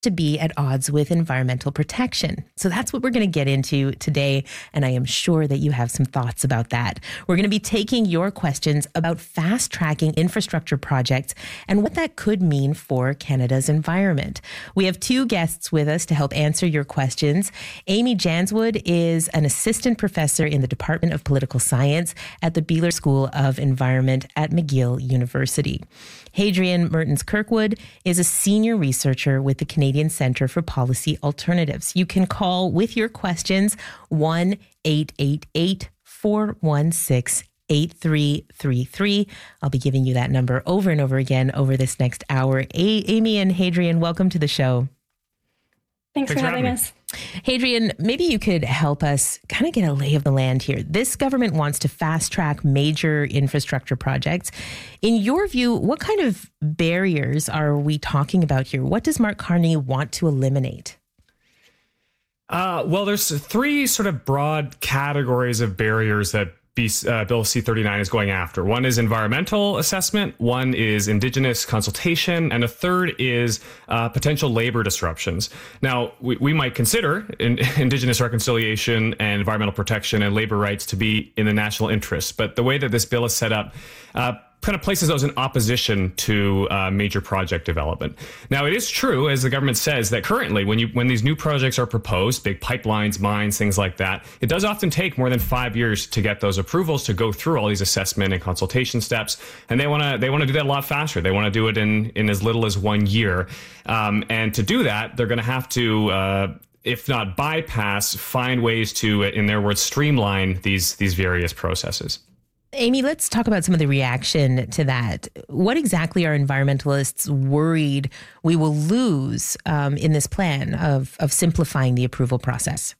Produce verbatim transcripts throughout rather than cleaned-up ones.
to be at odds with environmental protection. So that's what we're going to get into today, and I am sure that you have some thoughts about that. We're going to be taking your questions about fast-tracking infrastructure projects and what that could mean for Canada's environment. We have two guests with us to help answer your questions. Amy Janswood is an assistant professor in the Department of Political Science at the Beeler School of Environment at McGill University. Hadrian Mertens-Kirkwood is a senior researcher with the Canadian Centre for Policy Alternatives. You can call with your questions one eight eight eight, four one six, eight three three three. I'll be giving you that number over and over again over this next hour. A- Amy and Hadrian, welcome to the show. Thanks, Thanks for having, having us. Hadrian, maybe you could help us kind of get a lay of the land here. This government wants to fast track major infrastructure projects. In your view, what kind of barriers are we talking about here? What does Mark Carney want to eliminate? Uh, well, there's three sort of broad categories of barriers that B, uh, Bill C thirty-nine is going after. One is environmental assessment, one is Indigenous consultation, and a third is uh, potential labor disruptions. Now, we, we might consider in, Indigenous reconciliation and environmental protection and labor rights to be in the national interest, but the way that this bill is set up uh, kind of places those in opposition to uh, major project development. Now, it is true, as the government says, that currently when you when these new projects are proposed, big pipelines, mines, things like that, it does often take more than five years to get those approvals to go through all these assessment and consultation steps. And they want to they want to do that a lot faster. They want to do it in, in as little as one year. Um, and to do that, they're going to have to uh, if not bypass, find ways to, in their words, streamline these these various processes. Amy, let's talk about some of the reaction to that. What exactly are environmentalists worried we will lose um, in this plan of, of simplifying the approval process?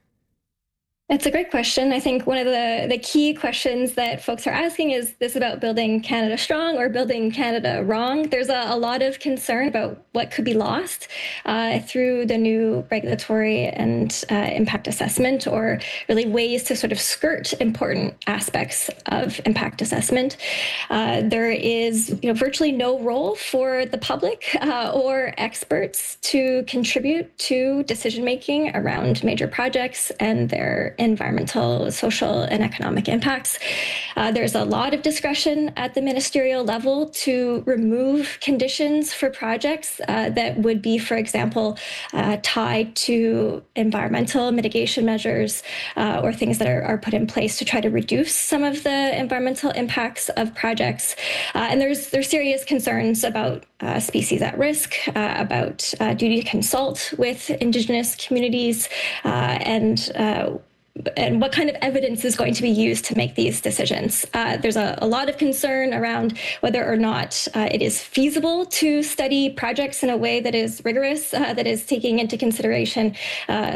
It's a great question. I think one of the, the key questions that folks are asking is this about building Canada strong or building Canada wrong? There's a, a lot of concern about what could be lost uh, through the new regulatory and uh, impact assessment, or really ways to sort of skirt important aspects of impact assessment. Uh, there is you know, virtually no role for the public uh, or experts to contribute to decision-making around major projects and their environmental, social, and economic impacts. Uh, there's a lot of discretion at the ministerial level to remove conditions for projects uh, that would be, for example, uh, tied to environmental mitigation measures uh, or things that are, are put in place to try to reduce some of the environmental impacts of projects. Uh, and there's there's serious concerns about uh, species at risk, uh, about uh, duty to consult with Indigenous communities, uh, and uh, and what kind of evidence is going to be used to make these decisions. Uh, there's a, a lot of concern around whether or not uh, it is feasible to study projects in a way that is rigorous, uh, that is taking into consideration uh,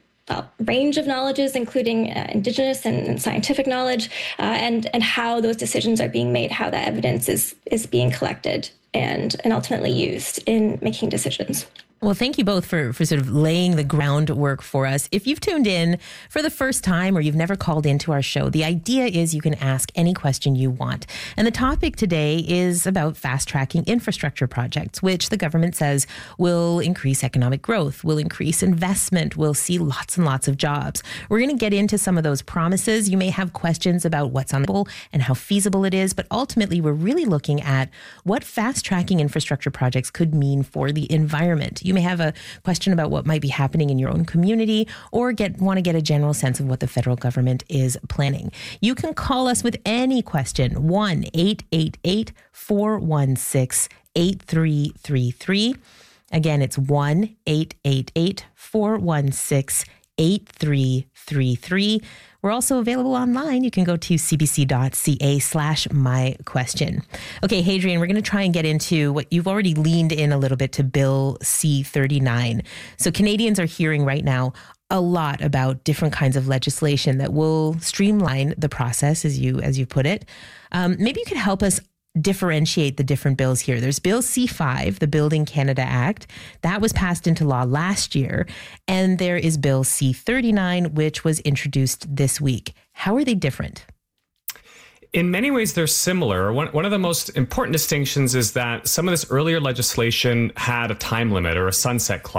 a range of knowledges, including uh, Indigenous and, and scientific knowledge, uh, and, and how those decisions are being made, how that evidence is, is being collected and, and ultimately used in making decisions. Well, thank you both for, for sort of laying the groundwork for us. If you've tuned in for the first time or you've never called into our show, the idea is you can ask any question you want. And the topic today is about fast-tracking infrastructure projects, which the government says will increase economic growth, will increase investment, will see lots and lots of jobs. We're going to get into some of those promises. You may have questions about what's on the table and how feasible it is, but ultimately we're really looking at what fast-tracking infrastructure projects could mean for the environment. You may have a question about what might be happening in your own community, or get want to get a general sense of what the federal government is planning. You can call us with any question, one eight eight eight, four one six, eight three three three. Again, it's one eight eight eight, four one six, eight three three three. We're also available online. You can go to cbc.ca slash my question. Okay, Hadrian, we're going to try and get into what you've already leaned in a little bit to Bill C thirty-nine. So Canadians are hearing right now a lot about different kinds of legislation that will streamline the process, as you as you put it. Um, maybe you could help us differentiate the different bills here. There's Bill C five, the Building Canada Act. That was passed into law last year. And there is Bill C thirty-nine, which was introduced this week. How are they different? in many ways, they're similar. One, one of the most important distinctions is that some of this earlier legislation had a time limit or a sunset clause.